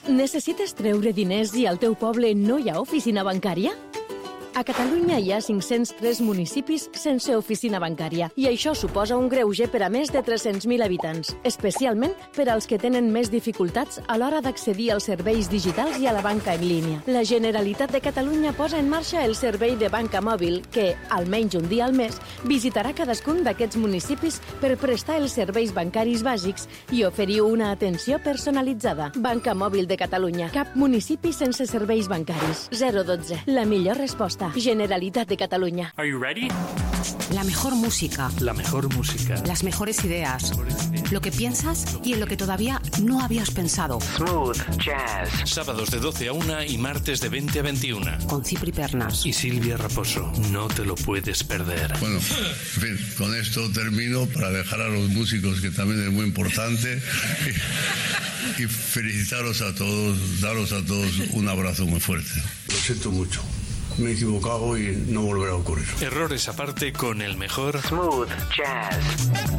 Necessites treure diners i al teu poble no hi ha oficina bancària? A Catalunya hi ha 503 municipis sense oficina bancària i això suposa un greuge per a més de 300.000 habitants, especialment per als que tenen més dificultats a l'hora d'accedir als serveis digitals i a la banca en línia. La Generalitat de Catalunya posa en marxa el servei de banca mòbil que, almenys un dia al mes, visitarà cadascun d'aquests municipis per prestar els serveis bancaris bàsics i oferir una atenció personalitzada. Banca Mòbil de Catalunya. Cap municipi sense serveis bancaris. 012. La millor resposta. Generalitat de Catalunya. Are you ready? La mejor música. La mejor música. Las mejores ideas. Lo que piensas y en lo que todavía no habías pensado. Smooth Jazz. Sábados de 12 a 1 y martes de 20 a 21. Con Cipri Pernas. Y Silvia Raposo. No te lo puedes perder. Bueno, en fin, con esto termino para dejar a los músicos, que también es muy importante. Y felicitaros a todos, daros a todos un abrazo muy fuerte. Lo siento mucho. Me he equivocado y no volverá a ocurrir. Errores aparte con el mejor Smooth Jazz.